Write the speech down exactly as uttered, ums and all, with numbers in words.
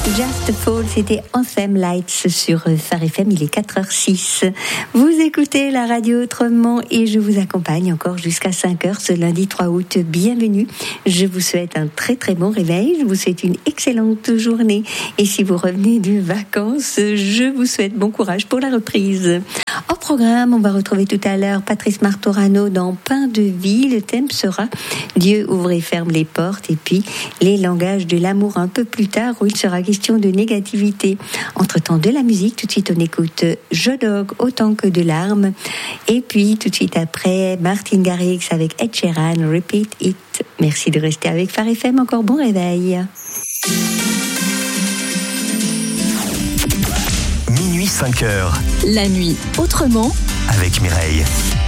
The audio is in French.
Just Fall, c'était Anthem Lights sur Phare F M, il est quatre heures six. Vous écoutez la radio autrement et je vous accompagne encore jusqu'à cinq heures ce lundi trois août. Bienvenue, je vous souhaite un très très bon réveil, je vous souhaite une excellente journée et si vous revenez de vacances, je vous souhaite bon courage pour la reprise. Au programme, on va retrouver tout à l'heure Patrice Martorano dans Pain de vie. Le thème sera Dieu ouvre et ferme les portes et puis les langages de l'amour un peu plus tard où il sera question de négativité. Entre-temps de la musique, tout de suite on écoute Jodog autant que de larmes et puis tout de suite après Martin Garrix avec Ed Sheeran, Repeat It. Merci de rester avec Phare F M, encore bon réveil. Minuit cinq heures. La nuit autrement avec Mireille.